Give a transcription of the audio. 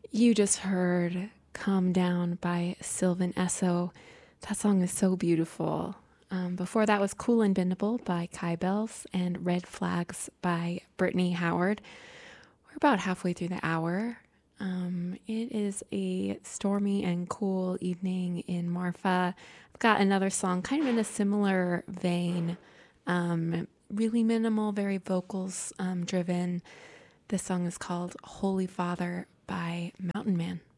You just heard Calm Down by Sylvan Esso. That song is so beautiful. Before that was Cool and Bendable by Kai Bells and Red Flags by Brittany Howard. We're about halfway through the hour. It is a stormy and cool evening in Marfa. I've got another song kind of in a similar vein. Really minimal, very vocals driven. This song is called Holy Father by Mountain Man.